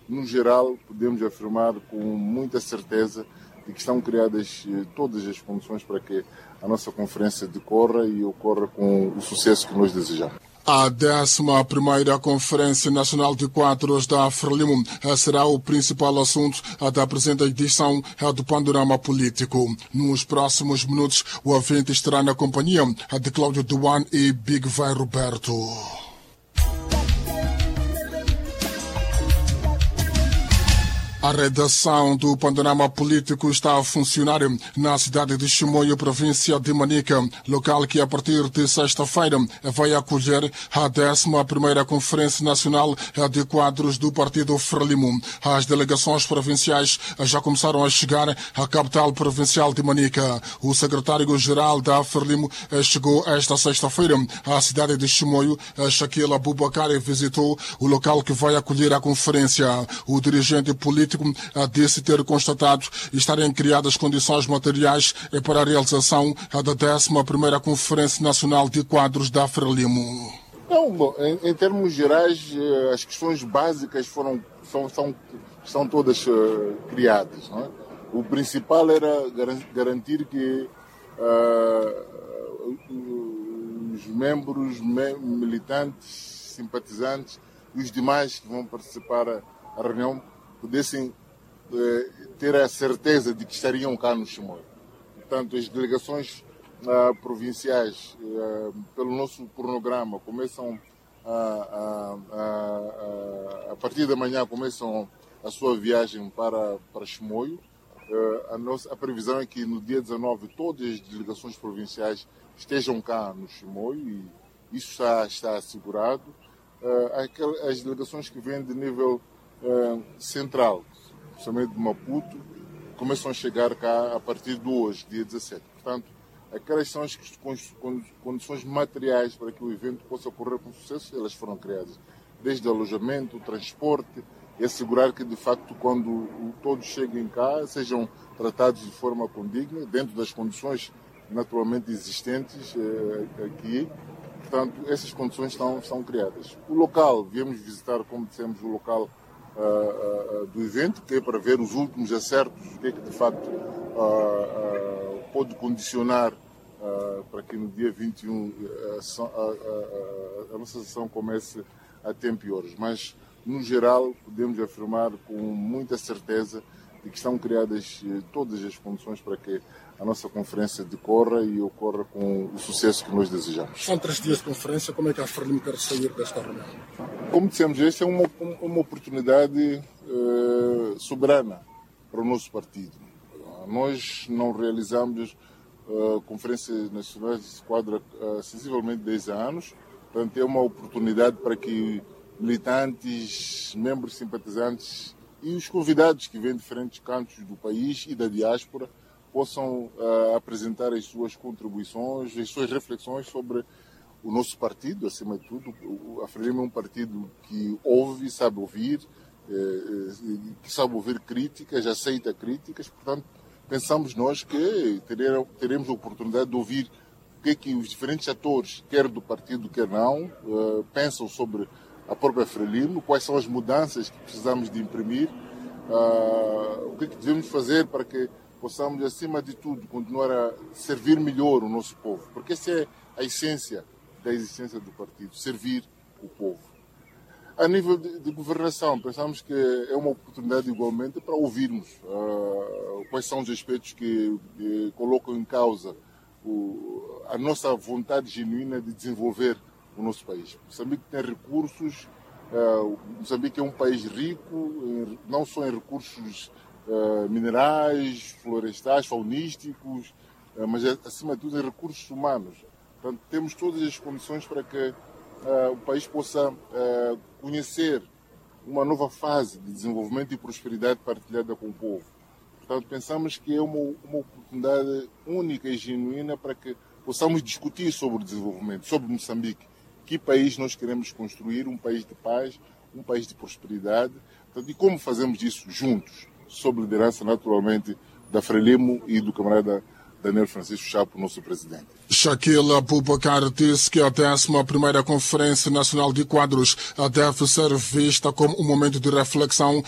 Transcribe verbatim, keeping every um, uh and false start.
no geral, podemos afirmar com muita certeza de que estão criadas todas as condições para que a nossa conferência decorra e ocorra com o sucesso que nós desejamos. A décima primeira Conferência Nacional de Quadros da Frelimo será o principal assunto da presente edição do Panorama Político. Nos próximos minutos, o evento estará na companhia de Cláudio Duan e Big Vai Roberto. A redação do Panorama Político está a funcionar na cidade de Chimoio, província de Manica, local que a partir de sexta-feira vai acolher a décima primeira Conferência Nacional de Quadros do Partido Frelimo. As delegações provinciais já começaram a chegar à capital provincial de Manica. O secretário-geral da Frelimo chegou esta sexta-feira à cidade de Chimoio. Shaquille Abubakar visitou o local que vai acolher a conferência. O dirigente político disse ter constatado estarem criadas condições materiais para a realização da décima primeira Conferência Nacional de Quadros da Frelimo. Não, bom, em, em termos gerais, as questões básicas foram, são, são, são todas uh, criadas. Não é? O principal era garantir que uh, os membros me, militantes, simpatizantes e os demais que vão participar da reunião pudessem eh, ter a certeza de que estariam cá no Chimoio. Portanto, as delegações ah, provinciais, ah, pelo nosso cronograma, começam a, a, a, a partir da manhã começam a sua viagem para, para Chimoio. Ah, a, nossa, a previsão é que no dia dezanove todas as delegações provinciais estejam cá no Chimoio e isso está, está assegurado. Ah, aquelas, as delegações que vêm de nível Uh, central, principalmente de Maputo, começam a chegar cá a partir de hoje, dia dezassete. Portanto, aquelas são as condições materiais para que o evento possa ocorrer com sucesso, elas foram criadas. Desde alojamento, transporte, e assegurar que, de facto, quando todos cheguem cá, sejam tratados de forma condigna, dentro das condições naturalmente existentes uh, aqui. Portanto, essas condições estão, estão criadas. O local, viemos visitar, como dissemos, o local Uh, uh, do evento, que é para ver os últimos acertos, o que é que de facto uh, uh, pode condicionar uh, para que no dia vinte e um uh, a, a, a, a nossa sessão comece a tempo e horas. Mas, no geral, podemos afirmar com muita certeza de que estão criadas uh, todas as condições para que a nossa conferência decorra e ocorra com o sucesso que nós desejamos. São três dias de conferência, como é que a Frelimo quer sair desta reunião? Como dissemos, esta é uma, uma oportunidade uh, soberana para o nosso partido. Nós não realizamos uh, conferências nacionais de quadro há sensivelmente dez anos, portanto é uma oportunidade para que militantes, membros simpatizantes e os convidados que vêm de diferentes cantos do país e da diáspora possam uh, apresentar as suas contribuições, as suas reflexões sobre o nosso partido, acima de tudo. A Frelimo é um partido que ouve, sabe ouvir, eh, que sabe ouvir críticas, aceita críticas. Portanto, pensamos nós que teremos a oportunidade de ouvir o que é que os diferentes atores, quer do partido, quer não, eh, pensam sobre a própria Frelimo, quais são as mudanças que precisamos de imprimir, uh, o que é que devemos fazer para que possamos, acima de tudo, continuar a servir melhor o nosso povo. Porque essa é a essência da existência do partido, servir o povo. A nível de, de governação, pensamos que é uma oportunidade igualmente para ouvirmos uh, quais são os aspectos que, que colocam em causa o, a nossa vontade genuína de desenvolver o nosso país. Moçambique tem recursos, uh, Moçambique é um país rico, em, não só em recursos uh, minerais, florestais, faunísticos, uh, mas acima de tudo em recursos humanos. Portanto, temos todas as condições para que uh, o país possa uh, conhecer uma nova fase de desenvolvimento e prosperidade partilhada com o povo. Portanto, pensamos que é uma, uma oportunidade única e genuína para que possamos discutir sobre o desenvolvimento, sobre Moçambique. Que país nós queremos construir, um país de paz, um país de prosperidade. Portanto, e como fazemos isso juntos, sob liderança, naturalmente, da Frelimo e do camarada Daniel Francisco Chapo, nosso presidente. Shaquille Abubakar disse que a décima primeira Conferência Nacional de Quadros deve ser vista como um momento de reflexão